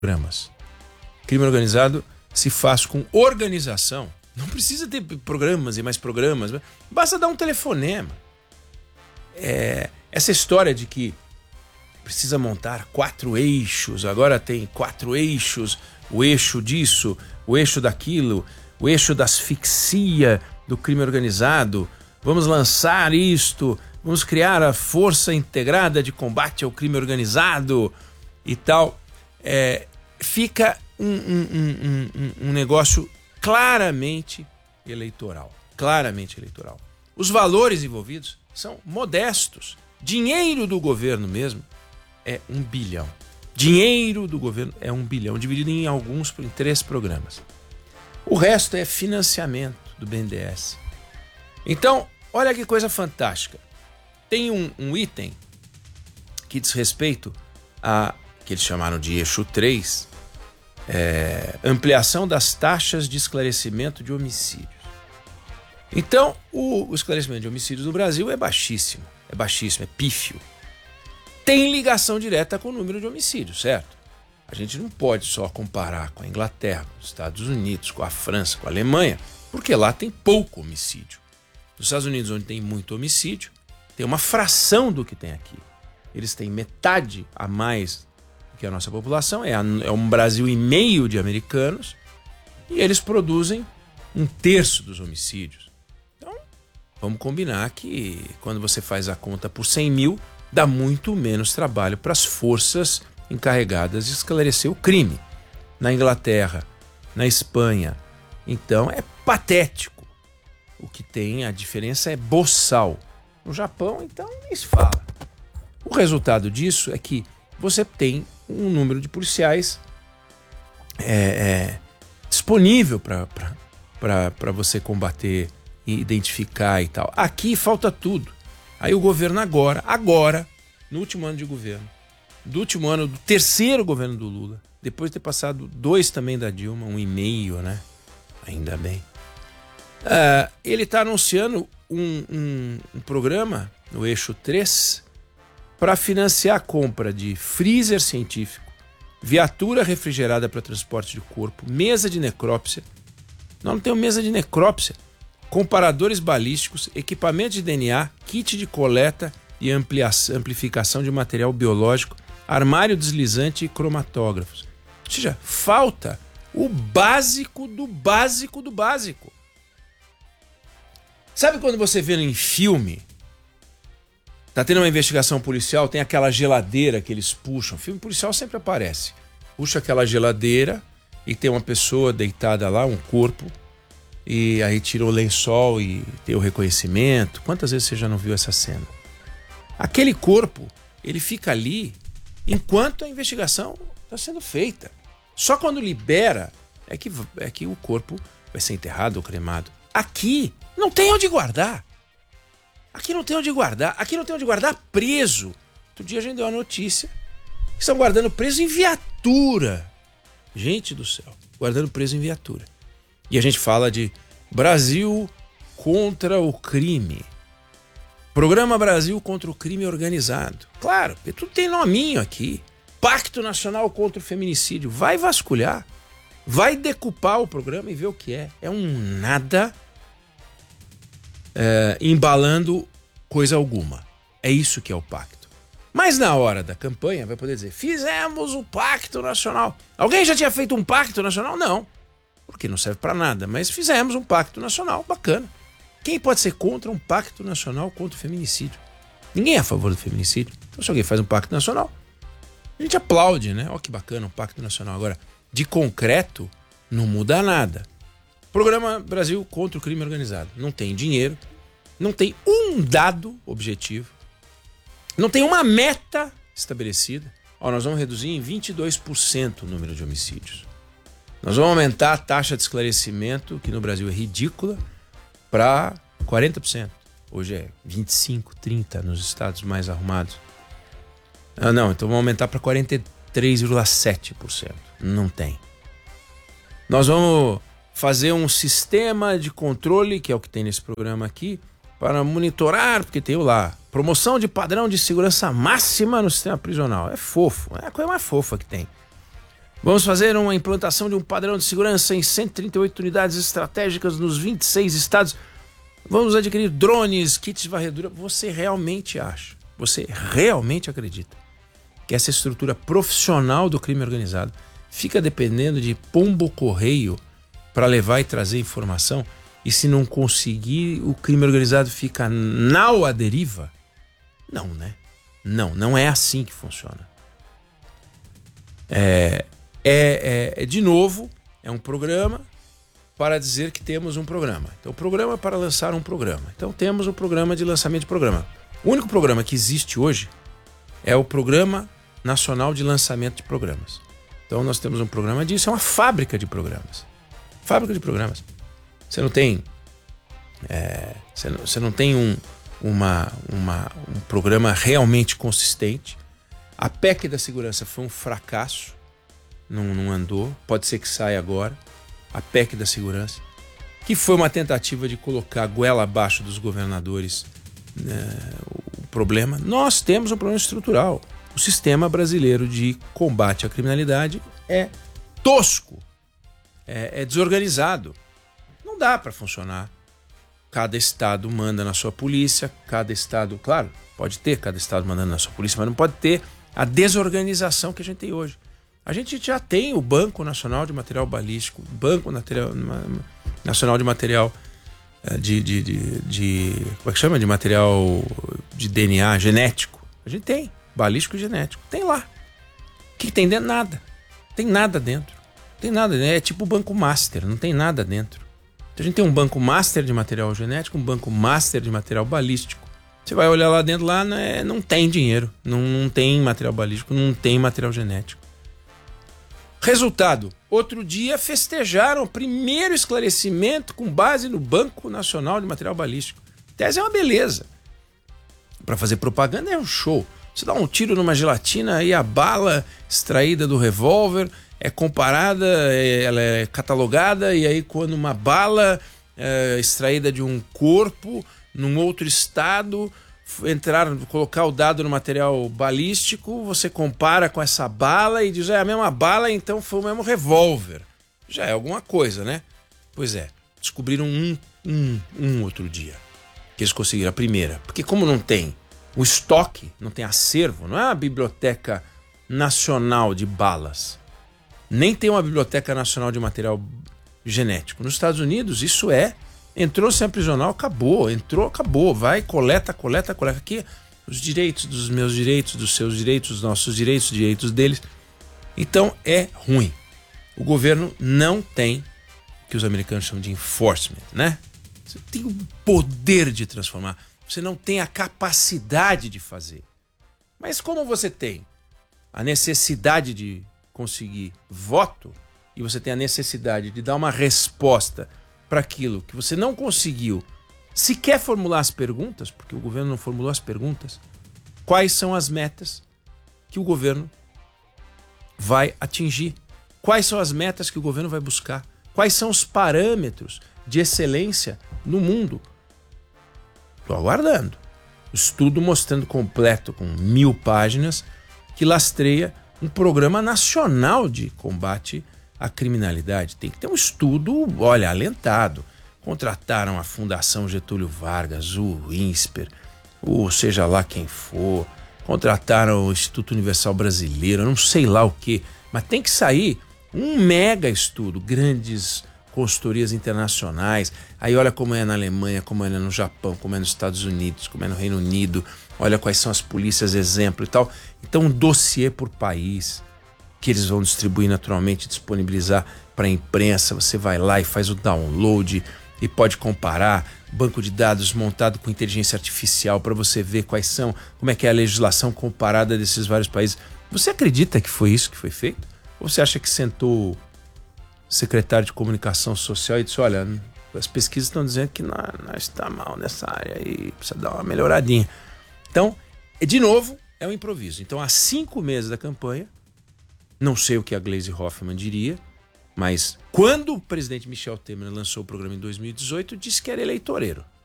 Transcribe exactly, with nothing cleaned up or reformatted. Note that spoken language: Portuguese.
programas. Crime organizado se faz com organização. Não precisa ter programas e mais programas. Basta dar um telefonema. É, essa história de que precisa montar quatro eixos, agora tem quatro eixos, o eixo disso, o eixo daquilo, o eixo da asfixia do crime organizado, vamos lançar isto, vamos criar a Força Integrada de Combate ao Crime Organizado e tal. É, fica um, um, um, um, um negócio claramente eleitoral, claramente eleitoral. Os valores envolvidos são modestos. Dinheiro do governo mesmo é um bilhão. Dinheiro do governo é um bilhão, dividido em alguns, em três programas. O resto é financiamento do B N D E S. Então, olha que coisa fantástica. Tem um, um item que diz respeito a, que eles chamaram de eixo três, é, ampliação das taxas de esclarecimento de homicídios. Então, o, o esclarecimento de homicídios no Brasil é baixíssimo, é baixíssimo, é pífio. Tem ligação direta com o número de homicídios, certo? A gente não pode só comparar com a Inglaterra, com os Estados Unidos, com a França, com a Alemanha, porque lá tem pouco homicídio. Nos Estados Unidos, onde tem muito homicídio, tem uma fração do que tem aqui. Eles têm metade a mais do que a nossa população, é, a, é um Brasil e meio de americanos, e eles produzem um terço dos homicídios. Então, vamos combinar que quando você faz a conta por cem mil, dá muito menos trabalho para as forças encarregadas de esclarecer o crime. Na Inglaterra, na Espanha. Então, é patético. O que tem, a diferença é boçal. No Japão, então, nem se fala. O resultado disso é que você tem um número de policiais é, é, disponível para você combater e identificar e tal. Aqui falta tudo. Aí o governo agora, agora, no último ano de governo, do último ano, do terceiro governo do Lula, depois de ter passado dois também da Dilma, um e meio, né? Ainda bem. Uh, ele está anunciando um, um, um programa no eixo três para financiar a compra de freezer científico, viatura refrigerada para transporte de corpo, mesa de necrópsia. Nós não temos mesa de necrópsia. Comparadores balísticos, equipamento de D N A, kit de coleta e ampliação, amplificação de material biológico, armário deslizante e cromatógrafos. Ou seja, falta o básico do básico do básico. Sabe quando você vê em filme, tá tendo uma investigação policial, tem aquela geladeira que eles puxam, filme policial sempre aparece, puxa aquela geladeira e tem uma pessoa deitada lá, um corpo, e aí tira o lençol e tem o reconhecimento. Quantas vezes você já não viu essa cena? Aquele corpo, ele fica ali enquanto a investigação está sendo feita. Só quando libera é que, é que o corpo vai ser enterrado ou cremado. Aqui não tem onde guardar. Aqui não tem onde guardar. Aqui não tem onde guardar preso. Outro dia a gente deu uma notícia que estão guardando preso em viatura. Gente do céu, guardando preso em viatura. E a gente fala de Brasil contra o crime. Programa Brasil contra o crime organizado. Claro, tudo tem nominho aqui. Pacto Nacional contra o Feminicídio. Vai vasculhar. Vai decupar o programa e ver o que é. É um nada é, embalando coisa alguma. É isso que é o pacto. Mas na hora da campanha vai poder dizer, fizemos o Pacto Nacional. Alguém já tinha feito um Pacto Nacional? Não. Porque não serve para nada, mas fizemos um pacto nacional, bacana. Quem pode ser contra um pacto nacional contra o feminicídio? Ninguém é a favor do feminicídio. Então, se alguém faz um pacto nacional, a gente aplaude, né? Olha que bacana, um pacto nacional. Agora, de concreto, não muda nada. Programa Brasil contra o crime organizado. Não tem dinheiro, não tem um dado objetivo, não tem uma meta estabelecida. Ó, nós vamos reduzir em vinte e dois por cento o número de homicídios. Nós vamos aumentar a taxa de esclarecimento, que no Brasil é ridícula, para quarenta por cento. Hoje é vinte e cinco, trinta nos estados mais arrumados. Ah, não, então vamos aumentar para quarenta e três vírgula sete por cento. Não tem. Nós vamos fazer um sistema de controle, que é o que tem nesse programa aqui, para monitorar, porque tem lá, promoção de padrão de segurança máxima no sistema prisional. É fofo, é a coisa mais fofa que tem. Vamos fazer uma implantação de um padrão de segurança em cento e trinta e oito unidades estratégicas nos vinte e seis estados. Vamos adquirir drones, kits de varredura. Você realmente acha, você realmente acredita que essa estrutura profissional do crime organizado fica dependendo de pombo-correio para levar e trazer informação? E se não conseguir, o crime organizado fica nau à deriva? Não, né? Não, não é assim que funciona. É, é, é, de novo, é um programa para dizer que temos um programa. Então, o programa é para lançar um programa. Então, temos o programa de lançamento de programa. O único programa que existe hoje é o Programa Nacional de Lançamento de Programas. Então, nós temos um programa disso, é uma fábrica de programas. Fábrica de programas. Você não tem, é, você não, você não tem um, uma, uma, um programa realmente consistente. A P E C da segurança foi um fracasso, não, não andou, pode ser que saia agora. A P E C da segurança, que foi uma tentativa de colocar a goela abaixo dos governadores, né, o problema. Nós temos um problema estrutural. O sistema brasileiro de combate à criminalidade é tosco, é, é desorganizado. Não dá para funcionar. Cada estado manda na sua polícia, cada estado, claro, pode ter cada estado mandando na sua polícia, mas não pode ter a desorganização que a gente tem hoje. A gente já tem o Banco Nacional de Material Balístico, Banco Nacional de Material de, de, de, de como é que chama? De material de D N A genético. A gente tem, balístico e genético. Tem lá. O que tem dentro? Nada. Tem nada dentro. Tem nada. É tipo o Banco Master, não tem nada dentro. Então a gente tem um Banco Master de material genético, um Banco Master de material balístico. Você vai olhar lá dentro, lá né, não tem dinheiro, não, não tem material balístico, não tem material genético. Resultado, outro dia festejaram o primeiro esclarecimento com base no Banco Nacional de Material Balístico. A tese é uma beleza. Para fazer propaganda é um show. Você dá um tiro numa gelatina e a bala extraída do revólver é comparada, ela é catalogada, e aí quando uma bala é extraída de um corpo num outro estado entrar, colocar o dado no material balístico, você compara com essa bala e diz, é a mesma bala, então foi o mesmo revólver. Já é alguma coisa, né? Pois é, descobriram um, um, um outro dia que eles conseguiram a primeira. Porque como não tem o estoque, não tem acervo, não é uma biblioteca nacional de balas, nem tem uma biblioteca nacional de material genético. Nos Estados Unidos isso é, entrou sem aprisional, acabou, entrou, acabou, vai, coleta, coleta, coleta. Aqui os direitos dos meus direitos, dos seus direitos, dos nossos direitos, os direitos deles. Então é ruim. O governo não tem o que os americanos chamam de enforcement, né? Você tem o poder de transformar, você não tem a capacidade de fazer. Mas como você tem a necessidade de conseguir voto e você tem a necessidade de dar uma resposta para aquilo que você não conseguiu sequer formular as perguntas, porque o governo não formulou as perguntas, quais são as metas que o governo vai atingir? Quais são as metas que o governo vai buscar? Quais são os parâmetros de excelência no mundo? Estou aguardando. Estudo mostrando completo, com mil páginas, que lastreia um programa nacional de combate à criminalidade. Tem que ter um estudo, olha, alentado. Contrataram a Fundação Getúlio Vargas, o INSPER, ou seja lá quem for. Contrataram o Instituto Universal Brasileiro, não sei lá o quê. Mas tem que sair um mega estudo, grandes consultorias internacionais. Aí olha como é na Alemanha, como é no Japão, como é nos Estados Unidos, como é no Reino Unido. Olha quais são as polícias, exemplo e tal. Então um dossiê por país que eles vão distribuir naturalmente, disponibilizar para a imprensa. Você vai lá e faz o download e pode comparar banco de dados montado com inteligência artificial para você ver quais são, como é que é a legislação comparada desses vários países. Você acredita que foi isso que foi feito? Ou você acha que sentou o secretário de comunicação social e disse, olha, as pesquisas estão dizendo que nós, nós está mal nessa área e precisa dar uma melhoradinha. Então, de novo, é um improviso. Então, há cinco meses da campanha, não sei o que a Gleisi Hoffmann diria, mas quando o presidente Michel Temer lançou o programa em dois mil e dezoito, disse que era eleitoreiro.